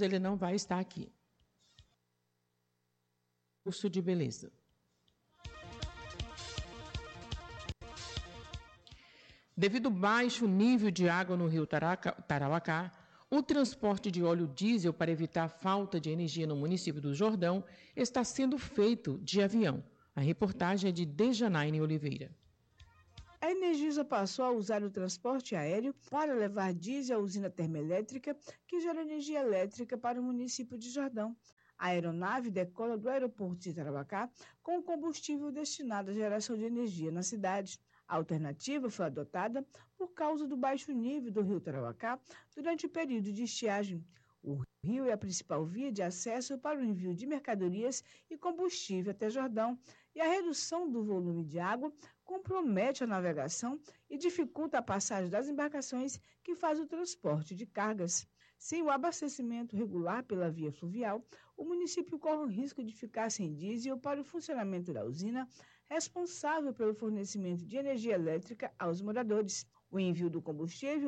ele não vai estar aqui. Curso de beleza. Devido ao baixo nível de água no rio Tarauacá, o transporte de óleo diesel para evitar a falta de energia no município do Jordão está sendo feito de avião. A reportagem é de Dejanaine Oliveira. A Energisa passou a usar o transporte aéreo para levar diesel à usina termoelétrica, que gera energia elétrica para o município de Jordão. A aeronave decola do aeroporto de Tarauacá com combustível destinado à geração de energia na cidade. A alternativa foi adotada por causa do baixo nível do rio Tarauacá durante o período de estiagem. O rio é a principal via de acesso para o envio de mercadorias e combustível até Jordão, e a redução do volume de água compromete a navegação e dificulta a passagem das embarcações que fazem o transporte de cargas. Sem o abastecimento regular pela via fluvial, o município corre o risco de ficar sem diesel para o funcionamento da usina, responsável pelo fornecimento de energia elétrica aos moradores. O envio do combustível